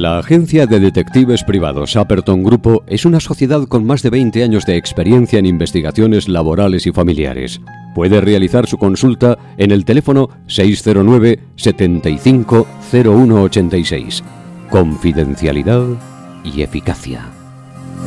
La agencia de detectives privados Shepperton Grupo es una sociedad con más de 20 años de experiencia en investigaciones laborales y familiares. Puede realizar su consulta en el teléfono 609 75 0186. Confidencialidad y eficacia.